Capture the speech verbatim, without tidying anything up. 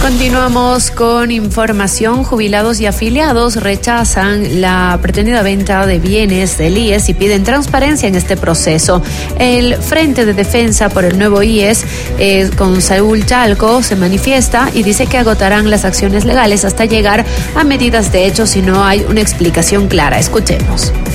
Continuamos con información. Jubilados y afiliados rechazan la pretendida venta de bienes del I E S y piden transparencia en este proceso. El Frente de Defensa por el Nuevo I E S, eh, con Saúl Chalco, se manifiesta y dice que agotarán las acciones legales hasta llegar a medidas de hecho si no hay una explicación clara. Escuchemos.